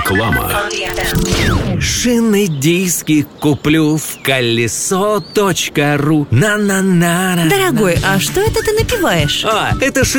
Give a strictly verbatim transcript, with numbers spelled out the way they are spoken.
Реклама. Шинные диски куплю в колесо точка ру. На-на-на. Дорогой, а что это ты напиваешь? А, это